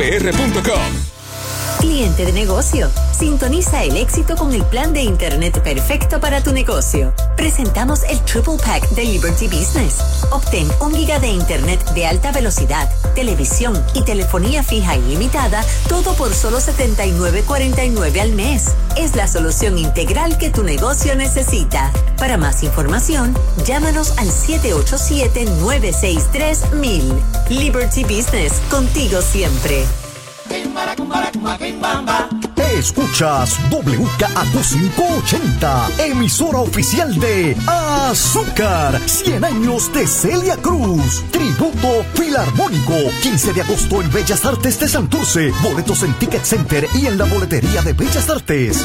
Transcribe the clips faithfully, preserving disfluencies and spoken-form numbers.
p r punto com. Cliente de negocio, sintoniza el éxito con el plan de internet perfecto para tu negocio. Presentamos el Triple Pack de Liberty Business. Obtén un giga de internet de alta velocidad, televisión y telefonía fija ilimitada, todo por solo setenta y nueve cuarenta y nueve al mes. Es la solución integral que tu negocio necesita. Para más información, llámanos al siete ocho siete, nueve seis tres, mil. Liberty Business, contigo siempre. Escuchas W K A Q quinientos ochenta, emisora oficial de Azúcar, cien años de Celia Cruz, tributo filarmónico, quince de agosto en Bellas Artes de Santurce, boletos en Ticket Center y en la boletería de Bellas Artes.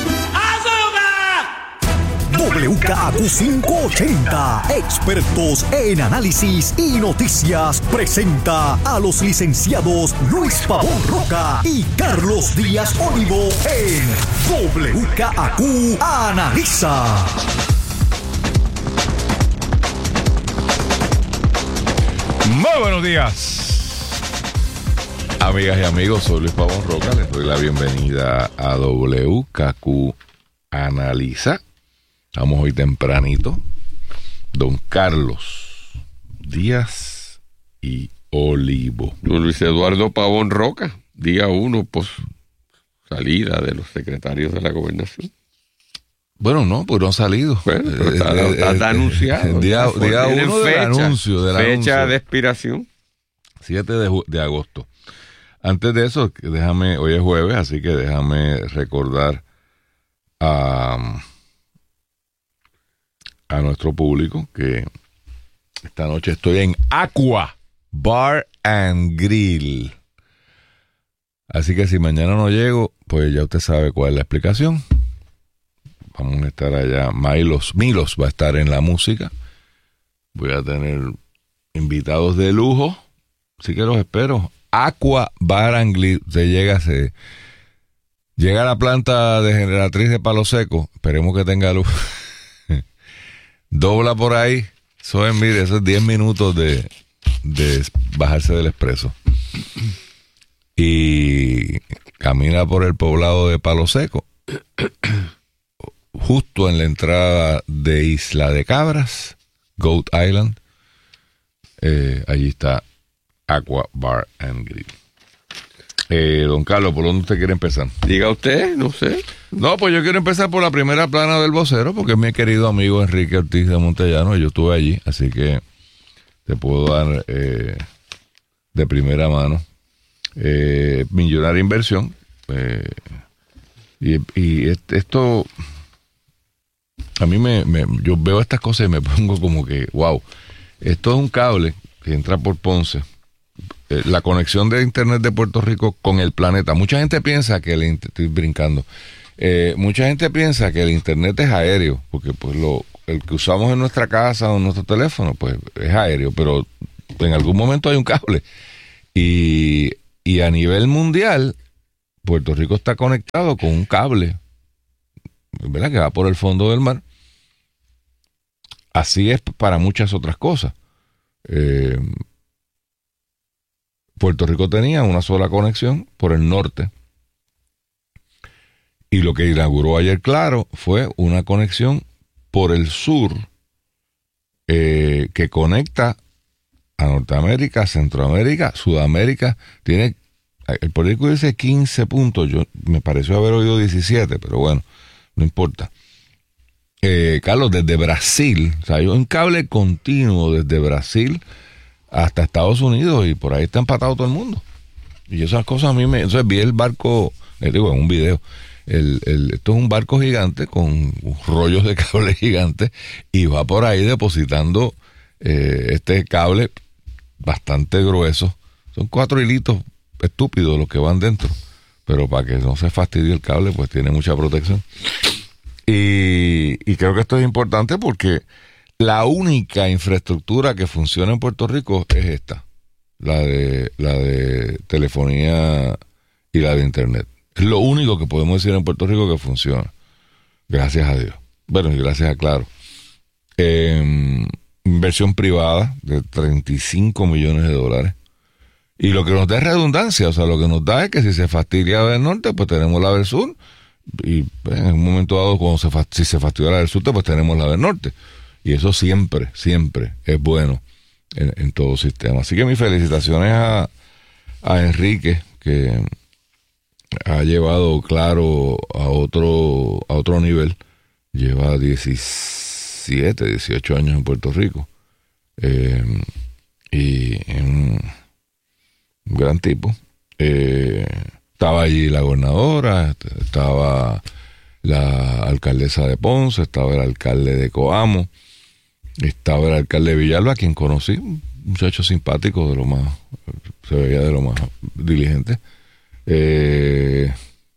W K A Q quinientos ochenta, expertos en análisis y noticias, presenta a los licenciados Luis Pavón Roca y Carlos Díaz Olivo en W K A Q Analiza. Muy buenos días, amigas y amigos. Soy Luis Pavón Roca. Les doy la bienvenida a W K A Q Analiza. Estamos hoy tempranito. Don Carlos Díaz y Olivo. Don Luis Eduardo Pavón Roca, día uno, pues salida de los secretarios de la gobernación. Bueno, no, pues no ha salido. Bueno, pero está, eh, está, está eh, anunciado. Día, día uno del fecha, anuncio. Del fecha anuncio. de expiración. siete de, ju- de agosto. Antes de eso, déjame, hoy es jueves, así que déjame recordar a... a nuestro público que esta noche estoy en Aqua Bar and Grill. Así que si mañana no llego, pues ya usted sabe cuál es la explicación. Vamos a estar allá. Milos, Milos va a estar en la música. Voy a tener invitados de lujo. Así que los espero. Aqua Bar and Grill. Se llega, se llega a la planta de generatriz de Palo Seco. Esperemos que tenga luz. Dobla por ahí, eso es, mire, esos diez minutos de, de bajarse del expreso. Y camina por el poblado de Palo Seco, justo en la entrada de Isla de Cabras, Goat Island. Eh, allí está Aqua Bar and Grill. Eh, don Carlos, ¿por dónde usted quiere empezar? Diga usted, no sé. No, pues yo quiero empezar por la primera plana del vocero, porque es mi querido amigo Enrique Ortiz de Montellano, yo estuve allí, así que te puedo dar eh, de primera mano. Eh, millonaria inversión. Eh, y y esto, a mí me, me, yo veo estas cosas y me pongo como que, wow, esto es un cable que entra por Ponce. Eh, la conexión de internet de Puerto Rico con el planeta. Mucha gente piensa que el, estoy brincando. Eh, mucha gente piensa que el internet es aéreo, porque pues lo el que usamos en nuestra casa o en nuestro teléfono, pues es aéreo, pero en algún momento hay un cable. Y, y a nivel mundial, Puerto Rico está conectado con un cable, ¿verdad?, que va por el fondo del mar. Así es para muchas otras cosas. Eh, Puerto Rico tenía una sola conexión por el norte. Y lo que inauguró ayer Claro fue una conexión por el sur eh, que conecta a Norteamérica, Centroamérica, Sudamérica. Tiene, el Puerto Rico dice quince puntos, yo me pareció haber oído diecisiete, pero bueno, no importa. Eh, Carlos, desde Brasil, o sea, hay un cable continuo desde Brasil hasta Estados Unidos y por ahí está empatado todo el mundo. Y esas cosas a mí me... Entonces vi el barco, les digo, en un video, el, el, esto es un barco gigante con rollos de cable gigantes y va por ahí depositando eh, este cable bastante grueso. Son cuatro hilitos estúpidos los que van dentro, pero para que no se fastidie el cable, pues tiene mucha protección. Y, y creo que esto es importante porque la única infraestructura que funciona en Puerto Rico es esta, la de la de telefonía y la de internet. Es lo único que podemos decir en Puerto Rico que funciona. Gracias a Dios. Bueno, y gracias a Claro. Eh, inversión privada de treinta y cinco millones de dólares Y lo que nos da es redundancia, o sea, lo que nos da es que si se fastidia la del norte, pues tenemos la del sur, y pues, en un momento dado, cuando se fast- si se fastidia la del sur, pues tenemos la del norte. Y eso siempre, siempre es bueno en, en todo sistema. Así que mis felicitaciones a, a Enrique, que ha llevado Claro a otro, a otro nivel. Lleva diecisiete, dieciocho años en Puerto Rico. Eh, y es un, un gran tipo. Eh, estaba allí la gobernadora, estaba la alcaldesa de Ponce, estaba el alcalde de Coamo, estaba el alcalde de Villalba, a quien conocí, un muchacho simpático, de lo más, se veía de lo más diligente. Eh,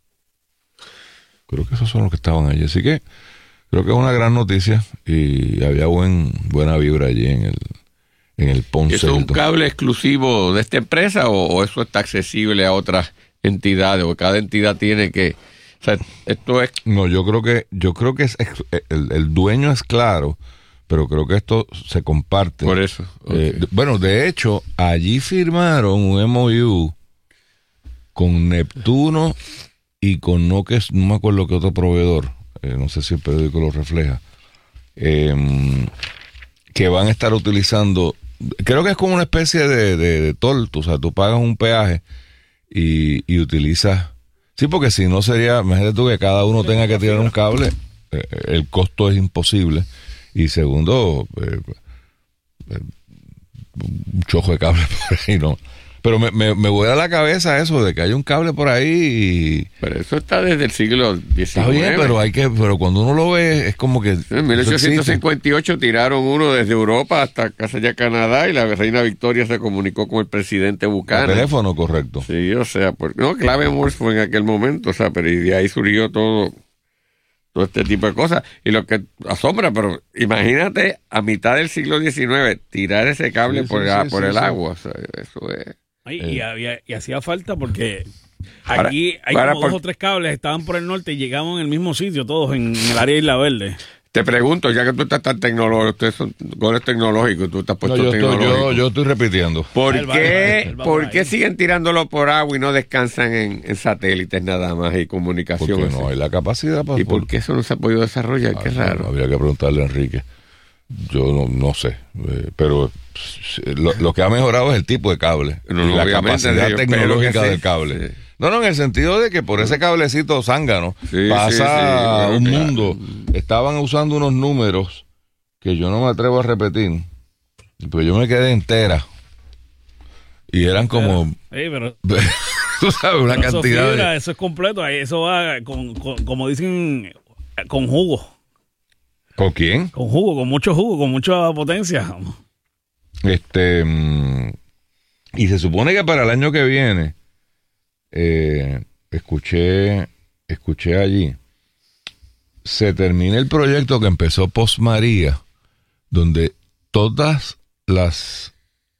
creo que esos son los que estaban allí, así que creo que es una gran noticia y había buen buena vibra allí en el en el Ponce. ¿Eso es un cable exclusivo de esta empresa o, o eso está accesible a otras entidades o cada entidad tiene que, o sea, esto es... No, yo creo que yo creo que es el, el dueño es Claro, pero creo que esto se comparte. Por eso. Okay. Eh, bueno, de hecho, allí firmaron un M O U con Neptuno y con no que no me acuerdo qué otro proveedor, eh, no sé si el periódico lo refleja, eh, que van a estar utilizando, creo que es como una especie de, de, de toll, o sea, tú pagas un peaje y, y utilizas, sí, porque si no sería, imagínate tú que cada uno tenga que tirar un cable, eh, el costo es imposible, y segundo, eh, eh, un chojo de cable por ahí, no. Pero me, me, me vuela a la cabeza eso de que hay un cable por ahí y... Pero eso está desde el siglo diecinueve. Está bien, pero hay que, pero cuando uno lo ve es como que... En mil ochocientos cincuenta y ocho tiraron uno desde Europa hasta casi allá Canadá y la reina Victoria se comunicó con el presidente Buchanan. El teléfono, correcto. Sí, o sea, pues, no, clave Morse fue en aquel momento, o sea, pero y de ahí surgió todo, todo este tipo de cosas. Y lo que asombra, pero imagínate a mitad del siglo diecinueve tirar ese cable sí, por, sí, a, sí, por sí, el sí. agua, o sea, eso es... Y, Eh. y, había, y hacía falta porque Para- aquí hay para como por- dos o tres cables, estaban por el norte y llegaban en el mismo sitio, todos en, en el área de Isla Verde. Te pregunto, ya que tú estás tan tecnológico, ustedes son goles tecnológicos, tú estás No, puesto yo, estoy, tecnológico. yo, yo estoy repitiendo. ¿Por Él va, qué, él va ¿por por qué ahí. siguen tirándolo por agua y no descansan en, en satélites nada más y comunicación? Porque no hay la capacidad para... ¿Y por qué eso no se ha podido desarrollar? Qué Ah, raro. Habría que preguntarle a Enrique. Yo no, no sé, eh, pero lo, lo que ha mejorado es el tipo de cable No, y la obviamente, capacidad yo espero tecnológica que sí, del cable. sí. No, no, en el sentido de que por ese cablecito zángano Sí, pasa sí, sí, bueno, un claro. mundo. Estaban usando unos números que yo no me atrevo a repetir, pero yo me quedé entera. Y eran como, Sí, pero tú sabes, una pero eso, cantidad fibra, de... eso es completo, ahí eso va con, con- como dicen, con jugo, ¿Con quién? con jugo, con mucho jugo, con mucha potencia. Este mm, y se supone que para el año que viene eh, escuché escuché allí se termina el proyecto que empezó Post María, donde todas las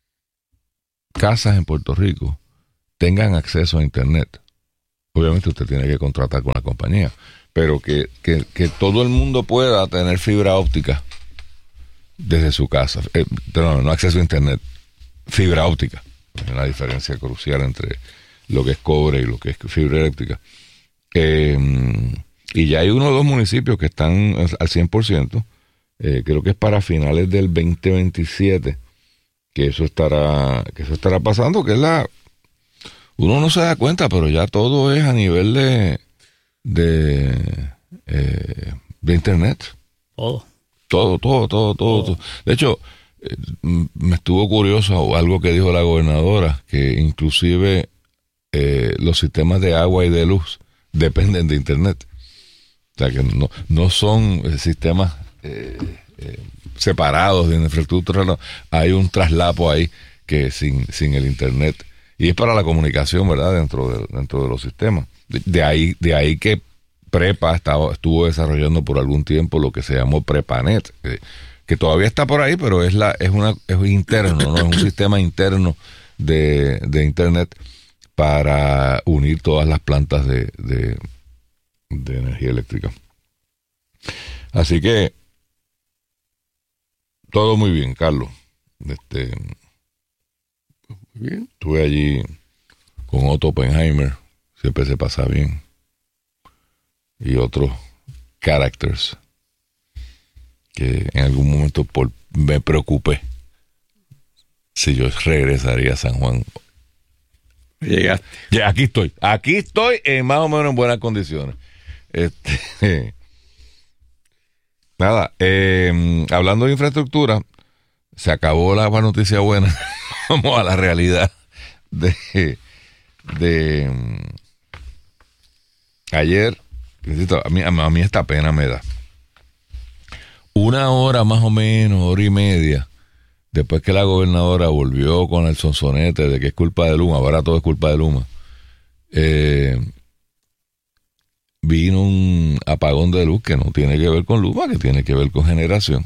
casas en Puerto Rico tengan acceso a internet. Obviamente usted tiene que contratar con la compañía, pero que, que, que todo el mundo pueda tener fibra óptica desde su casa. Eh, no, no acceso a internet, fibra óptica. Hay una diferencia crucial entre lo que es cobre y lo que es fibra eléctrica. Eh, y ya hay uno o dos municipios que están al cien por ciento. Eh, creo que es para finales del veinte veintisiete que eso estará que eso estará pasando, que es la... Uno no se da cuenta, pero ya todo es a nivel de de, eh, de internet. Todo. Todo, todo, todo, todo, todo. De hecho, eh, m- me estuvo curioso algo que dijo la gobernadora, que inclusive eh, los sistemas de agua y de luz dependen de internet. O sea, que no, no son eh, sistemas eh, eh, separados de infraestructura. No. Hay un traslapo ahí que sin, sin el internet. Y es para la comunicación, ¿verdad? Dentro de, dentro de los sistemas. De, de ahí, de ahí que Prepa estaba, estuvo desarrollando por algún tiempo lo que se llamó Prepanet, que, que todavía está por ahí, pero es la es una es interno, ¿no? Es un sistema interno de, de internet para unir todas las plantas de, de, de energía eléctrica. Así que todo muy bien, Carlos. Este, Bien. Estuve allí con Otto Oppenheimer, siempre se pasa bien, y otros characters que en algún momento por, me preocupé si yo regresaría a San Juan. Llegaste. Ya, aquí estoy, aquí estoy en más o menos en buenas condiciones. Este, nada, eh, hablando de infraestructura, se acabó la noticia buena. Vamos a la realidad de, de ayer. A mí, a mí esta pena me da. Una hora más o menos, hora y media, después que la gobernadora volvió con el sonsonete de que es culpa de Luma, ahora todo es culpa de Luma, eh, vino un apagón de luz que no tiene que ver con Luma, que tiene que ver con generación.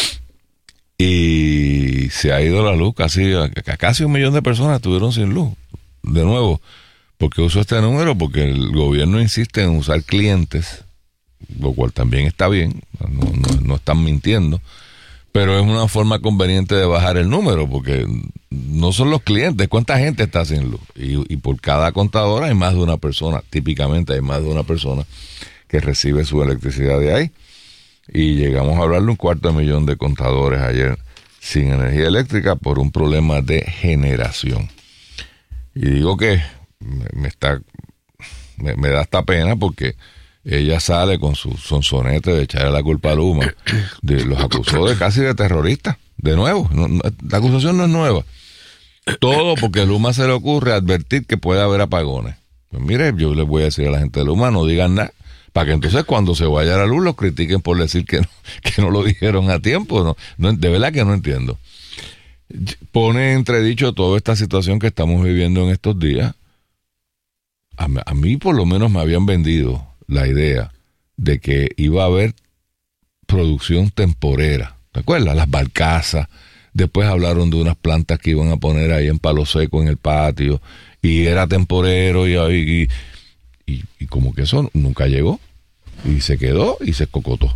Y se ha ido la luz, casi, casi un millón de personas estuvieron sin luz. De nuevo, ¿por qué uso este número? Porque el gobierno insiste en usar clientes, lo cual también está bien, no, no, no están mintiendo, pero es una forma conveniente de bajar el número, porque no son los clientes, ¿cuánta gente está sin luz? Y, y por cada contadora hay más de una persona, típicamente hay más de una persona que recibe su electricidad de ahí. Y llegamos a hablar de un cuarto de millón de contadores ayer sin energía eléctrica por un problema de generación. Y digo que me, me está me, me da esta pena porque ella sale con su sonsonete de echarle la culpa a Luma, de, los acusó de casi de terroristas, de nuevo, no, no, la acusación no es nueva. Todo porque a Luma se le ocurre advertir que puede haber apagones. Pues mire, yo les voy a decir a la gente de Luma, no digan nada, para que entonces cuando se vaya la luz los critiquen por decir que no, que no lo dijeron a tiempo. No, no, de verdad que no entiendo. Pone entredicho toda esta situación que estamos viviendo en estos días. A, a mí por lo menos me habían vendido la idea de que iba a haber producción temporera. ¿Te acuerdas? Las barcazas. Después hablaron de unas plantas que iban a poner ahí en Palo Seco en el patio. Y era temporero y... y Y, y como que eso nunca llegó y se quedó y se cocotó.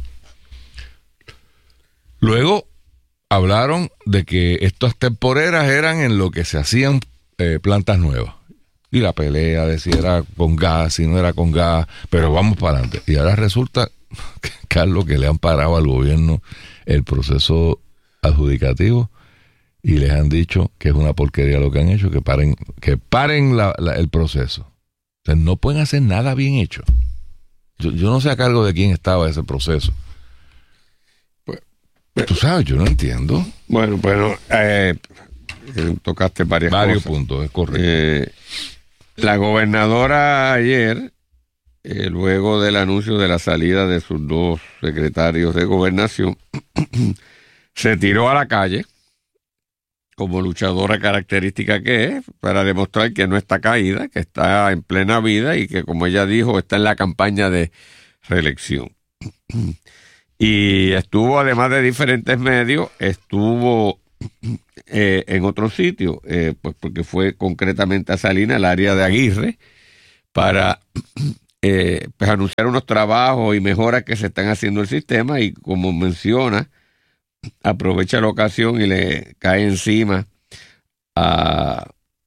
Luego hablaron de que estas temporeras eran en lo que se hacían eh, plantas nuevas y la pelea de si era con gas, si no era con gas, pero vamos para adelante. Y ahora resulta, Carlos, que le han parado al gobierno el proceso adjudicativo y les han dicho que es una porquería lo que han hecho, que paren, que paren la, la, el proceso. O sea, no pueden hacer nada bien hecho. Yo, yo no sé a cargo de quién estaba ese proceso. Pues, tú sabes, yo no entiendo. Bueno, bueno, eh, tocaste varias Varios cosas. puntos, es correcto. Eh, la gobernadora ayer, eh, luego del anuncio de la salida de sus dos secretarios de gobernación, se tiró a la calle como luchadora característica que es, para demostrar que no está caída, que está en plena vida y que, como ella dijo, está en la campaña de reelección. Y estuvo, además de diferentes medios, estuvo eh, en otros sitios, eh, pues porque fue concretamente a Salinas, el área de Aguirre, para eh, pues anunciar unos trabajos y mejoras que se están haciendo en el sistema, y como menciona, aprovecha la ocasión y le cae encima a,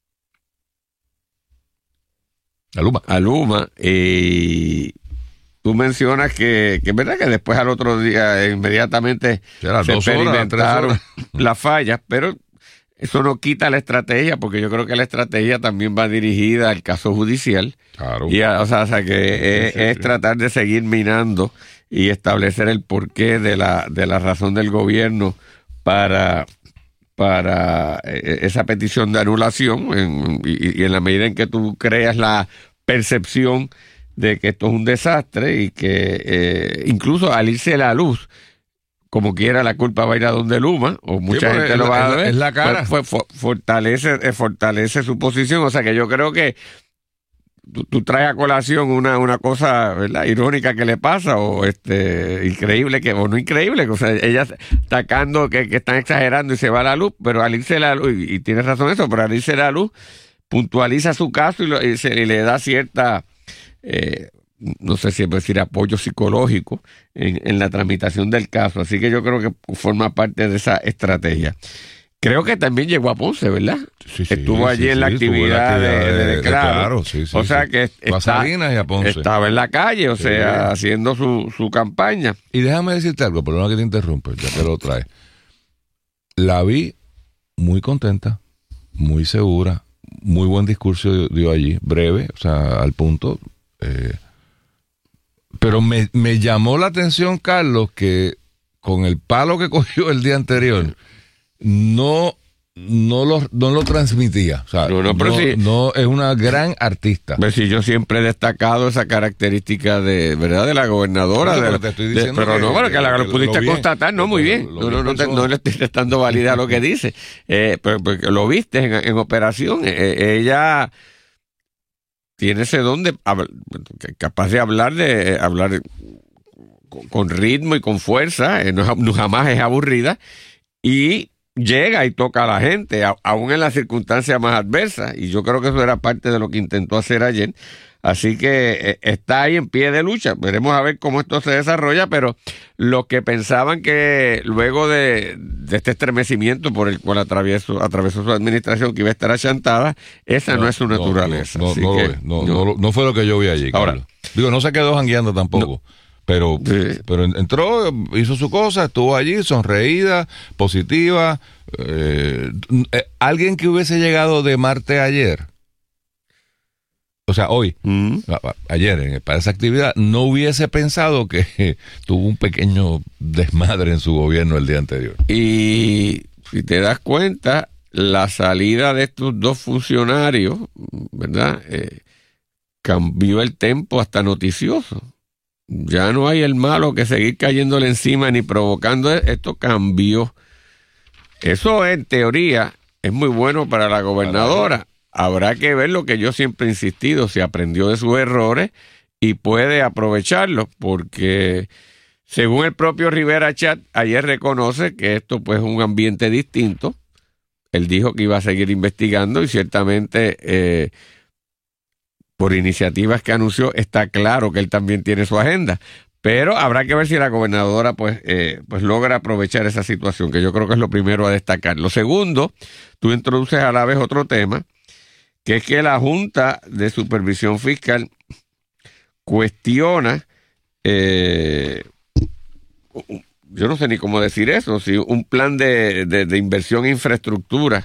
a Luma. A Luma y tú mencionas que, que es verdad que después al otro día inmediatamente Será se dos horas, experimentaron tres horas. las fallas, pero eso no quita la estrategia, porque yo creo que la estrategia también va dirigida al caso judicial. Claro. Y a, o sea, o sea que Sí, es, sí, es sí. tratar de seguir minando y establecer el porqué de la de la razón del gobierno para para eh, esa petición de anulación, en, y, y en la medida en que tú creas la percepción de que esto es un desastre y que eh, incluso al irse la luz, como quiera la culpa va a ir a donde Luma, o mucha Sí, gente es lo la- va a es la- ver, es la cara. pues, pues, fortalece, eh, fortalece su posición. O sea que yo creo que Tú, tú traes a colación una, una cosa, ¿verdad?, irónica que le pasa, o este increíble, que o no increíble, que, o sea, ella atacando que, que están exagerando y se va la luz, pero al irse la luz, y, y tienes razón eso, pero al irse la luz, puntualiza su caso y, lo, y, se, y le da cierta, eh, no sé si es decir, apoyo psicológico en, en la tramitación del caso. Así que yo creo que forma parte de esa estrategia. creo que también llegó a Ponce, ¿verdad? Sí, sí, estuvo allí sí, en la sí, actividad, en la actividad de, de, de- de Claro. Claro, sí, sí, o sea sí. que Fue a está- Salinas y a Ponce. estaba en la calle, o Sí. sea, haciendo su, su campaña. Y déjame decirte algo, perdona que te interrumpa, ya que lo traes. La vi muy contenta, muy segura, muy buen discurso dio, dio allí, breve, o sea, al punto. eh, pero me, me llamó la atención, Carlos, que con el palo que cogió el día anterior, no, no, lo, no lo transmitía. O sea, No, no, pero sí. no, es una gran artista. Pues sí, yo siempre he destacado esa característica de, ¿verdad? De la gobernadora. Bueno, de- pero te estoy de- diciendo pero que- no, bueno, que la, que lo lo pudiste vi en- constatar, no, muy lo- bien. lo No, vi no, en no, te- persona. no le estoy restando validez a lo que dice. Eh, pero, pero lo viste en, en operación. Eh, ella tiene ese don de habl- capaz de hablar de hablar con, con ritmo y con fuerza, eh, no, es- no jamás es aburrida, y llega y toca a la gente, a- aún en las circunstancias más adversas, y yo creo que eso era parte de lo que intentó hacer ayer. Así que eh, está ahí en pie de lucha. Veremos a ver cómo esto se desarrolla, pero los que pensaban que luego de, de este estremecimiento por el cual atravesó, atravesó su administración, que iba a estar achantada, esa no, es su naturaleza. No, no, Así no, que, lo es. No, no lo- no fue lo que yo vi allí. Ahora- Carlos. Digo, no se quedó jangueando tampoco. Pero, Sí. pero entró, hizo su cosa, estuvo allí, sonreída, positiva. eh, eh, alguien que hubiese llegado de Marte ayer, o sea, hoy, Mm. a- a- ayer, en- para esa actividad, no hubiese pensado que tuvo un pequeño desmadre en su gobierno el día anterior. Y si te das cuenta, la salida de estos dos funcionarios, ¿verdad? Eh, cambió el tempo hasta noticioso. Ya no hay el malo que seguir cayéndole encima ni provocando. Esto cambió. Eso en teoría es muy bueno para la gobernadora. Habrá que ver lo que yo siempre he insistido, si aprendió de sus errores y puede aprovecharlos, porque según el propio Rivera Chat, ayer reconoce que esto pues es un ambiente distinto. Él dijo que iba a seguir investigando y ciertamente eh, por iniciativas que anunció está claro que él también tiene su agenda. Pero habrá que ver si la gobernadora pues, eh, pues logra aprovechar esa situación, que yo creo que es lo primero a destacar. Lo segundo, tú introduces a la vez otro tema, que es que la Junta de Supervisión Fiscal cuestiona, eh, yo no sé ni cómo decir eso, si un plan de, de, de inversión en infraestructura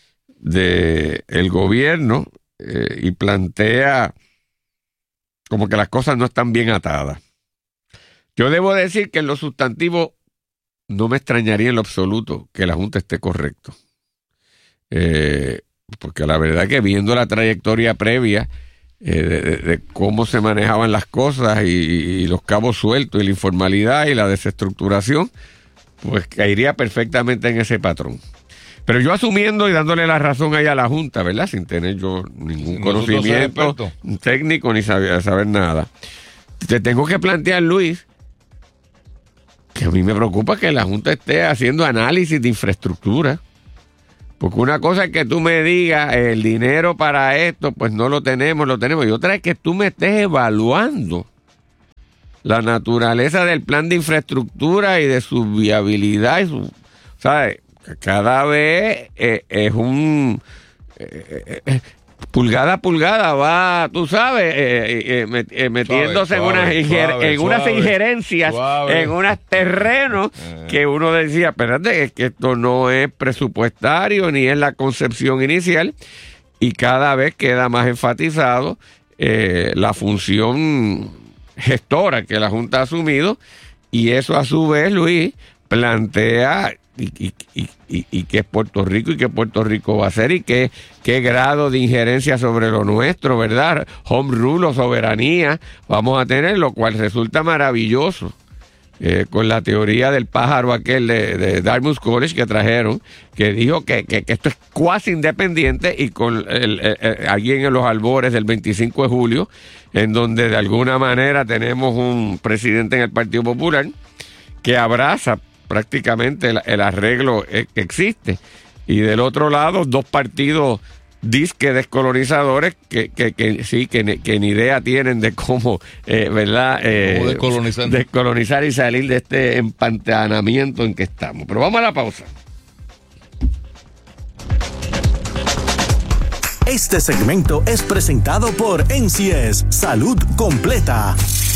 del gobierno eh, y plantea como que las cosas no están bien atadas. Yo debo decir que en lo sustantivo no me extrañaría en lo absoluto que la Junta esté correcto. Eh, porque la verdad que viendo la trayectoria previa eh, de, de, de cómo se manejaban las cosas y, y los cabos sueltos y la informalidad y la desestructuración, pues caería perfectamente en ese patrón. Pero yo asumiendo y dándole la razón ahí a la Junta, ¿verdad? Sin tener yo ningún Nosotros conocimiento ser expertos. técnico ni saber, saber nada. Te tengo que plantear, Luis, que a mí me preocupa que la Junta esté haciendo análisis de infraestructura. Porque una cosa es que tú me digas, el dinero para esto, pues no lo tenemos, lo tenemos. Y otra es que tú me estés evaluando la naturaleza del plan de infraestructura y de su viabilidad. Y su, ¿sabes? Cada vez eh, es un... Eh, eh, pulgada a pulgada va, tú sabes, eh, eh, met, eh, metiéndose Suave, en, unas, suave, inger, suave, en unas suave, injerencias, suave. en unos terrenos Eh. que uno decía, espérate, es que esto no es presupuestario ni es la concepción inicial, y cada vez queda más enfatizado eh, la función gestora que la Junta ha asumido, y eso a su vez, Luis, plantea y, y, y, y, y qué es Puerto Rico y qué Puerto Rico va a hacer y qué, qué grado de injerencia sobre lo nuestro, ¿verdad? Home rule o soberanía vamos a tener, lo cual resulta maravilloso. Eh, con la teoría del pájaro aquel de, de Dartmouth College que trajeron, que dijo que, que, que esto es cuasi independiente, y con el, el, el, allí en los albores del veinticinco de julio, en donde de alguna manera tenemos un presidente en el Partido Popular que abraza prácticamente el, el arreglo que existe, y del otro lado dos partidos disque descolonizadores que, que, que sí, que, que ni idea tienen de cómo, eh, ¿verdad? Eh, ¿Cómo descolonizar? descolonizar y salir de este empantanamiento en que estamos. Pero vamos a la pausa. Este segmento es presentado por N C S Salud Completa.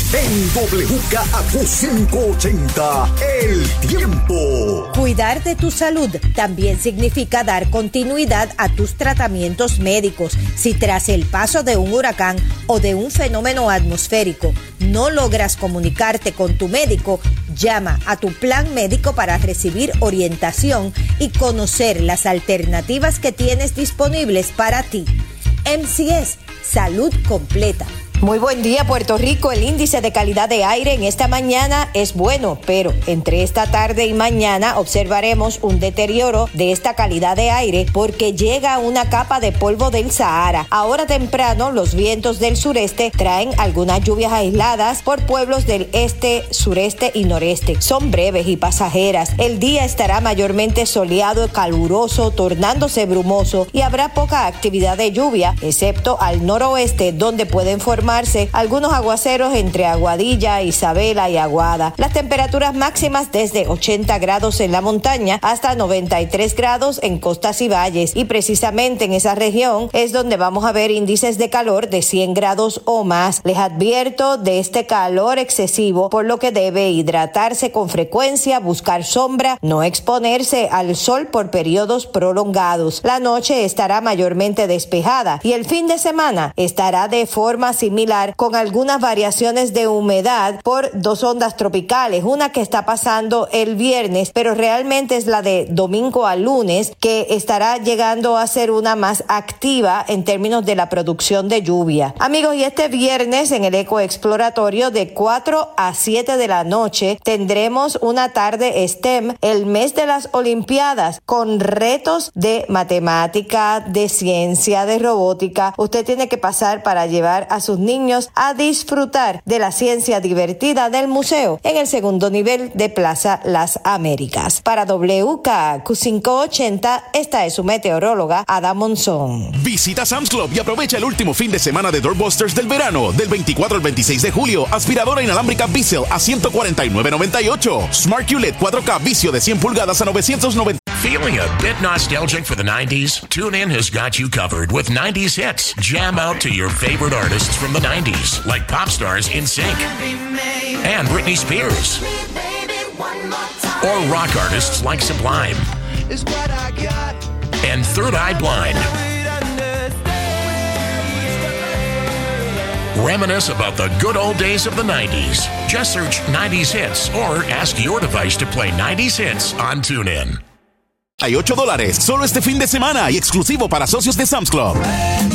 En W K A Q quinientos ochenta, el tiempo. Cuidar de tu salud también significa dar continuidad a tus tratamientos médicos. Si tras el paso de un huracán o de un fenómeno atmosférico no logras comunicarte con tu médico, llama a tu plan médico para recibir orientación y conocer las alternativas que tienes disponibles para ti. M C S Salud Completa. Muy buen día, Puerto Rico. El índice de calidad de aire en esta mañana es bueno, pero entre esta tarde y mañana observaremos un deterioro de esta calidad de aire porque llega una capa de polvo del Sahara. Ahora temprano, los vientos del sureste traen algunas lluvias aisladas por pueblos del este, sureste y noreste. Son breves y pasajeras. El día estará mayormente soleado y caluroso, tornándose brumoso, y habrá poca actividad de lluvia, excepto al noroeste, donde pueden formar algunos aguaceros entre Aguadilla, Isabela y Aguada. Las temperaturas máximas desde ochenta grados en la montaña hasta noventa y tres grados en costas y valles, y precisamente en esa región es donde vamos a ver índices de calor de cien grados o más. Les advierto de este calor excesivo, por lo que debe hidratarse con frecuencia, buscar sombra, no exponerse al sol por periodos prolongados. La noche estará mayormente despejada y el fin de semana estará de forma similar, con algunas variaciones de humedad por dos ondas tropicales, una que está pasando el viernes, pero realmente es la de domingo a lunes, que estará llegando a ser una más activa en términos de la producción de lluvia. Amigos, y este viernes en el Eco Exploratorio de cuatro a siete de la noche tendremos una tarde STEM, el mes de las Olimpiadas, con retos de matemática, de ciencia, de robótica. Usted tiene que pasar para llevar a sus niños a disfrutar de la ciencia divertida del museo en el segundo nivel de Plaza Las Américas. Para W K A Q quinientos ochenta, esta es su meteoróloga Ada Monzón. Visita Sam's Club y aprovecha el último fin de semana de Doorbusters del verano. Del veinticuatro al veintiséis de julio, aspiradora inalámbrica Bissell a ciento cuarenta y nueve noventa y ocho. Smart Q L E D cuatro K vicio de cien pulgadas a novecientos noventa. Feeling a bit nostalgic for the nineties? TuneIn has got you covered with nineties hits. Jam out to your favorite artists from the nineties, like pop stars NSYNC and Britney Spears, or rock artists like Sublime and Third Eye Blind. Reminisce about the good old days of the nineties. Just search nineties hits or ask your device to play nineties hits on TuneIn. Hay ocho dólares solo este fin de semana y exclusivo para socios de Sam's Club.